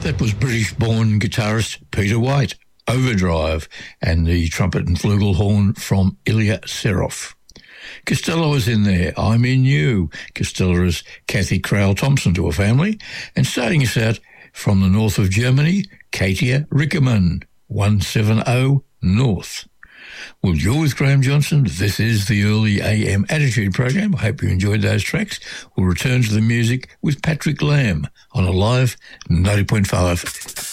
That was British-born guitarist Peter White, Overdrive, and the trumpet and flugelhorn from Ilya Serov. Costello was in there, I'm in You. Costello is Kathy Crowell-Thompson to a family. And starting us out from the north of Germany, Katia Rickerman, 170 North. Well, you're with Graham Johnson. This is the Early AM Attitude program. I hope you enjoyed those tracks. We'll return to the music with Patrick Lamb on Alive 90.5.